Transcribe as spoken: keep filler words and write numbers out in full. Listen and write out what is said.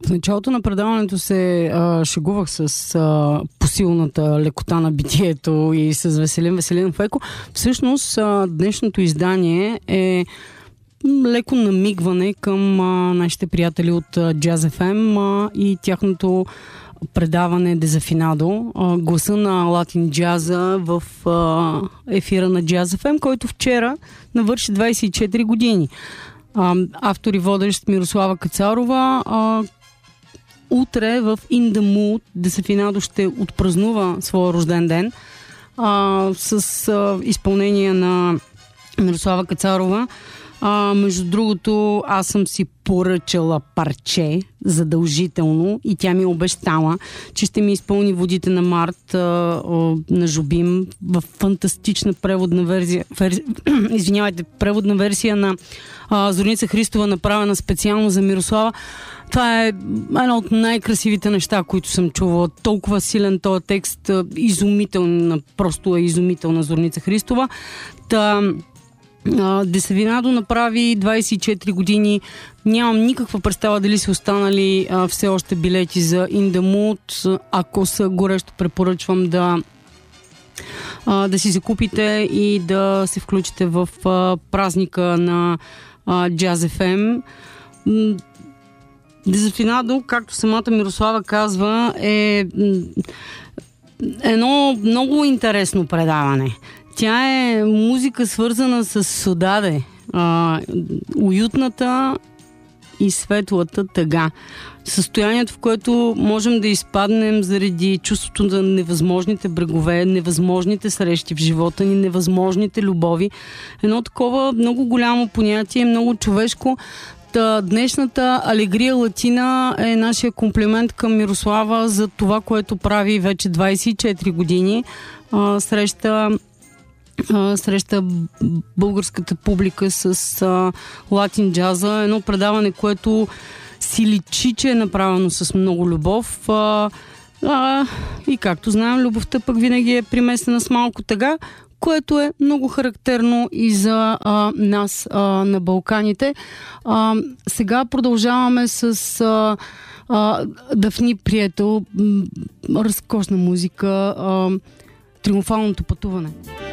В началото на предаването се а, шегувах с а, посилната лекота на битието и с Веселин Веселинов еко. Всъщност а, днешното издание е леко намигване към а, нашите приятели от Jazz еф ем а, и тяхното предаване Дезафинадо, а, гласа на латин джаза в а, ефира на Jazz еф ем, който вчера навърши двайсет и четири години. А, автор и водещ Мирослава Кацарова. А, утре в In the Mood Дезафинадо ще отпразнува своя рожден ден а, с а, изпълнение на Мирослава Кацарова. А, между другото, аз съм си поръчала парче задължително и тя ми е обещала, че ще ми изпълни Водите на Март а, а, на Жубим в фантастична преводна версия, версия извинявайте, преводна версия на а, Зорница Христова, направена специално за Мирослава. Това е едно от най-красивите неща, които съм чувала. Толкова силен този текст, изумителна, просто е изумителна Зорница Христова. Та Дезафинадо направи двайсет и четири години. Нямам никаква представа дали са останали а, все още билети за In the Mood. Ако са, горещо препоръчвам да а, да си закупите и да се включите в а, празника на а, Jazz еф ем. Дезафинадо, както самата Мирослава казва, е едно много интересно предаване. Тя е музика, свързана с Содаде, а, уютната и светлата тъга. Състоянието, в което можем да изпаднем заради чувството на невъзможните брегове, невъзможните срещи в живота ни, невъзможните любови. Едно такова много голямо понятие, много човешко. Та, днешната Алегрия Латина е нашия комплимент към Мирослава за това, което прави вече двайсет и четири години. А, среща среща българската публика с а, латин джаза. Едно предаване, което си личи, че е направено с много любов. А, а, и както знаем, любовта пък винаги е примесена с малко тъга, което е много характерно и за а, нас а, на Балканите. А, сега продължаваме с а, а, Дафни Прието, разкошна музика, а, Триумфалното пътуване.